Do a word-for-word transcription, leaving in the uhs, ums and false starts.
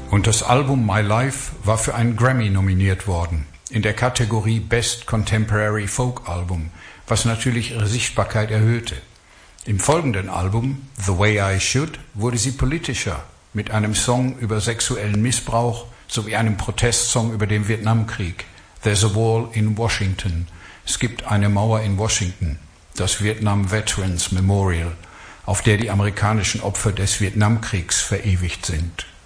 Und das Album My Life war für einen Grammy nominiert worden, in der Kategorie Best Contemporary Folk Album, was natürlich ihre Sichtbarkeit erhöhte. Im folgenden Album, The Way I Should, wurde sie politischer, mit einem Song über sexuellen Missbrauch sowie einem Protestsong über den Vietnamkrieg, There's a Wall in Washington. Es gibt eine Mauer in Washington, das Vietnam Veterans Memorial, auf der die amerikanischen Opfer des Vietnamkriegs verewigt sind.